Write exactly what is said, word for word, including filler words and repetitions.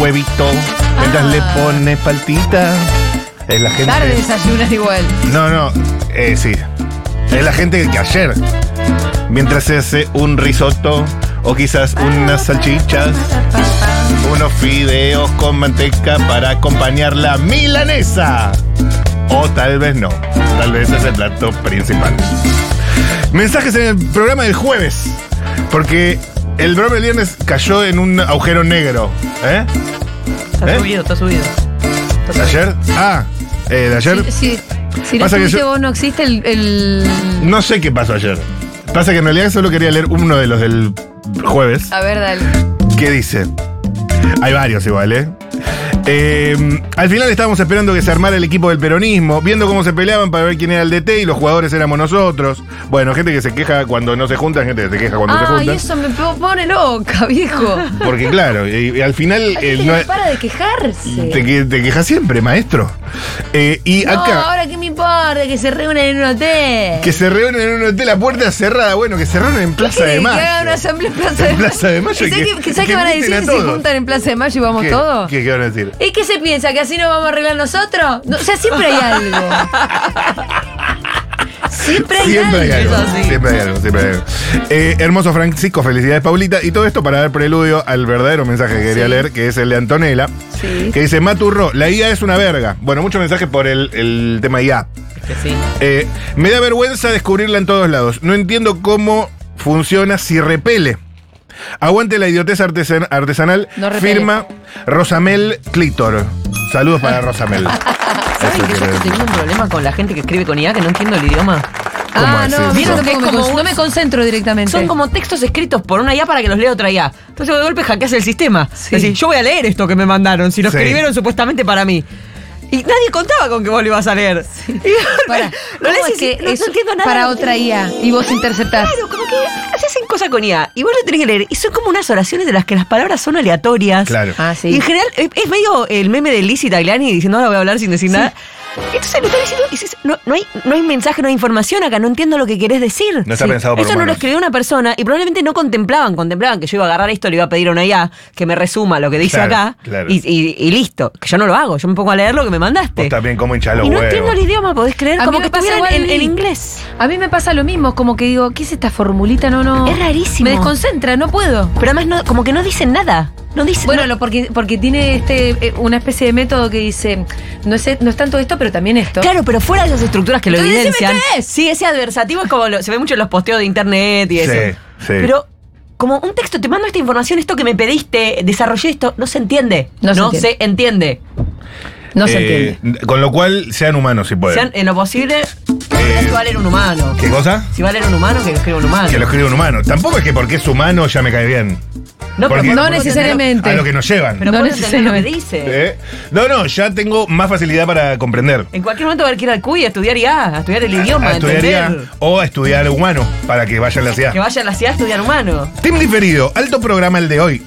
huevito mientras Ah. le pones paltita. Es la gente. Tarde desayunas igual. No, no, eh, sí. Es la gente que ayer, mientras se hace un risotto o quizás unas salchichas, unos fideos con manteca para acompañar la milanesa. O tal vez no. Tal vez es el plato principal. Mensajes en el programa del jueves. Porque el programa del viernes cayó en un agujero negro. ¿Eh? Está ¿Eh? subido, está subido. Está ¿De ayer? Ah, eh, de ayer. Sí, sí. Si no Pasa que estuviste yo- vos, no existe el, el- No sé qué pasó ayer. Pasa que en realidad solo quería leer uno de los del jueves. A ver, dale. ¿Qué dice? Hay varios igual, ¿eh? Eh, al final estábamos esperando que se armara el equipo del peronismo, viendo cómo se peleaban para ver quién era el D T y los jugadores éramos nosotros. Bueno, gente que se queja cuando no se juntan, gente que se queja cuando se Ay, juntan. eso me pone loca, viejo. Porque claro, y, y al final Hay eh, gente no que es- para de quejarse. te, que- te quejas siempre, maestro. Eh, y No, acá, ahora qué me importa que se reúnan en un hotel. que se reúnen en un hotel, la puerta cerrada, bueno, que se reúnen en Plaza de Que Mayo. hagan una asamblea en Plaza de En Mayo. Plaza de Mayo ¿Y y ¿Sabes que- qué, que- sabes que qué van a inviten decir a si se todos. juntan en Plaza de Mayo y vamos ¿Qué? todos? ¿Qué, qué van a decir? ¿Y qué se piensa? ¿Que así nos vamos a arreglar nosotros? No, o sea, siempre hay algo. Siempre hay Siempre hay algo. algo, Eso sí. siempre hay algo, siempre hay algo. Eh, hermoso Francisco, felicidades Paulita. Y todo esto para dar preludio al verdadero mensaje que quería Sí. leer, que es el de Antonella, Sí. que dice, Maturro, la I A es una verga. Bueno, muchos mensajes por el, el tema I A. Que sí. Eh, me da vergüenza descubrirla en todos lados. No entiendo cómo funciona si repele. Aguante la idiotez artesan- artesanal. No repele. Firma Rosamel Clitor. Saludos para Rosamel. ¿Saben Eso que yo quiere estoy decir. teniendo un problema con la gente que escribe con I A que no entiendo el idioma? ¿Cómo Ah, es no, eso? mira, Vieron que tampoco es me como con- un- no me concentro directamente. Son como textos escritos por una I A para que los lea otra I A. Entonces de golpe hackeas el sistema. Sí. Es decir, yo voy a leer esto que me mandaron, si lo Sí. escribieron supuestamente para mí. Y nadie contaba con que vos lo ibas a leer. Y de golpe Para, lo ¿cómo lees es y que decís, no, es no entiendo nada. para otra I A y vos interceptás? Claro, como que hacen cosas con I A y vos lo tenés que leer. Y son como unas oraciones de las que las palabras son aleatorias. Claro. Ah, Y sí. en general es, es medio el meme de Lizzie Tagliani diciendo ahora voy a hablar sin decir nada. Entonces lo está diciendo y dices, no, no, hay, no hay mensaje, no hay información acá, no entiendo lo que querés decir. No está pensado por Eso no lo humanos. escribió una persona y probablemente no contemplaban, contemplaban que yo iba a agarrar esto, le iba a pedir a una I A que me resuma lo que dice Claro, acá claro. y, y- y listo, que yo no lo hago, yo me pongo a leer lo que me mandaste. Vos también como hinchás los Y no huevos. entiendo el idioma, ¿podés creer? A Como mí que me pasa estuvieran igual en, en el- inglés. A mí me pasa lo mismo, como que digo, ¿qué es esta formulita? No, no. Es rarísimo. Me desconcentra, no puedo. Pero además no, como que no dicen nada. No dicen Bueno, no- lo, porque, porque tiene este eh, una especie de método que dice, no es, no es tanto esto, pero también esto. Claro, pero fuera de esas estructuras que lo Entonces, decime evidencian. qué es. Sí, ese adversativo es como lo- se ve mucho en los posteos de internet y Sí, eso. sí. Pero como un texto, te mando esta información, esto que me pediste, desarrollé esto, no se entiende. No No, se se entiende. No se Eh, entiende. Con lo cual, sean humanos si pueden. Sean, en lo posible, si va a leer un humano. ¿Qué cosa? Si va a leer un humano, que lo escriba un humano. Que lo escribe un humano. Tampoco es que porque es humano ya me cae bien. No, Porque- pero No puedo necesariamente. A lo que nos llevan. Pero No puedo entender lo que necesariamente. dice. ¿Eh? No, no, ya tengo más facilidad para comprender. En cualquier momento va a haber que ir al C U I a estudiar I A, a estudiar el idioma, A a estudiar I A entender. o a estudiar humano para que vayan a la Que ciudad. vaya a la ciudad a estudiar humano. Team diferido, alto programa el de hoy.